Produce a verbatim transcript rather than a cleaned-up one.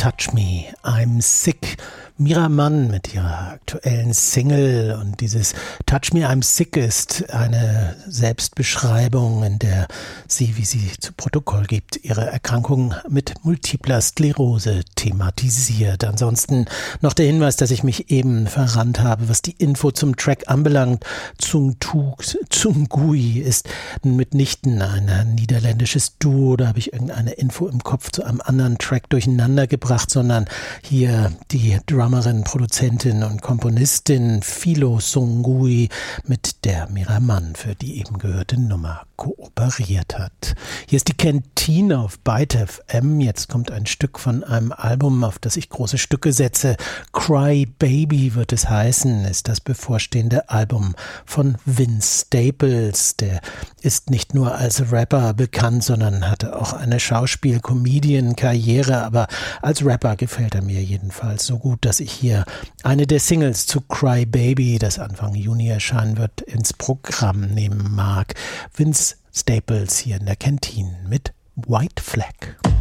Touch Me, I'm Sick. Mira Mann mit ihrer aktuellen Single, und dieses Touch Me, I'm Sick ist eine Selbstbeschreibung, in der sie, wie sie zu Protokoll gibt, ihre Erkrankung mit multipler Sklerose thematisiert. Ansonsten noch der Hinweis, dass ich mich eben verrannt habe, was die Info zum Track anbelangt. Zung Tu, Zung Gui ist mitnichten ein niederländisches Duo, da habe ich irgendeine Info im Kopf zu einem anderen Track durcheinander gebracht, sondern hier die Drummerin, Produzentin und Komponistin Philo Zung Gui mit der Mira Mann für die eben gehörte Nummer kooperiert hat. Hier ist die Kantine auf Byte F M. Jetzt kommt ein Stück von einem Album, auf das ich große Stücke setze. Cry Baby wird es heißen, ist das bevorstehende Album von Vince Staples. Der ist nicht nur als Rapper bekannt, sondern hatte auch eine Schauspiel-Comedian-Karriere, aber als Rapper gefällt er mir jedenfalls so gut, dass ich hier eine der Singles zu Cry Baby, das Anfang Juni erscheinen wird, ins Programm nehmen mag. Vince Staples hier in der Kantine mit White Flag.